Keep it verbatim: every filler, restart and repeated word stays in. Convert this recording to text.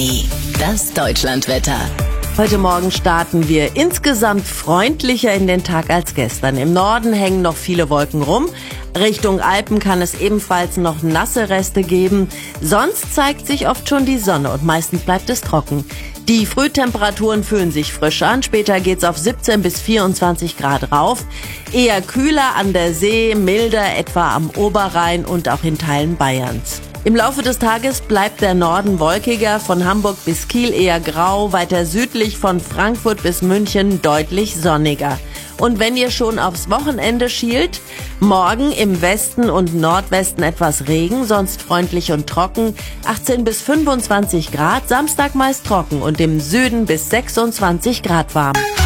Company, das Deutschlandwetter. Heute Morgen starten wir insgesamt freundlicher in den Tag als gestern. Im Norden hängen noch viele Wolken rum. Richtung Alpen kann es ebenfalls noch nasse Reste geben. Sonst zeigt sich oft schon die Sonne und meistens bleibt es trocken. Die Frühtemperaturen fühlen sich frisch an. Später geht's auf siebzehn bis vierundzwanzig Grad rauf. Eher kühler an der See, milder etwa am Oberrhein und auch in Teilen Bayerns. Im Laufe des Tages bleibt der Norden wolkiger, von Hamburg bis Kiel eher grau, weiter südlich von Frankfurt bis München deutlich sonniger. Und wenn ihr schon aufs Wochenende schielt, morgen im Westen und Nordwesten etwas Regen, sonst freundlich und trocken, achtzehn bis fünfundzwanzig Grad, Samstag meist trocken und im Süden bis sechsundzwanzig Grad warm.